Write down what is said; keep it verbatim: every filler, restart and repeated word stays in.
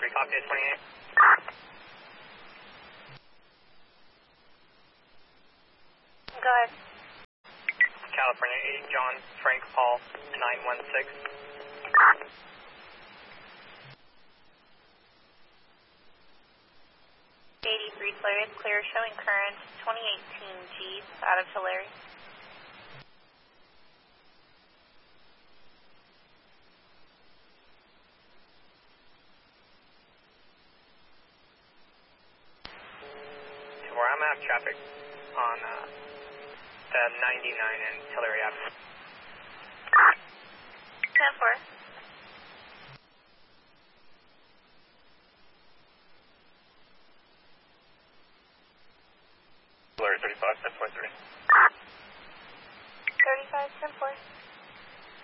three, copy twenty-eight. Go ahead. California eight, John Frank Paul, nine one six. eighty-three fluid, clear, showing current, twenty eighteen G, out of Tulare. To where I'm at, traffic on uh, the ninety-nine and Tulare Avenue.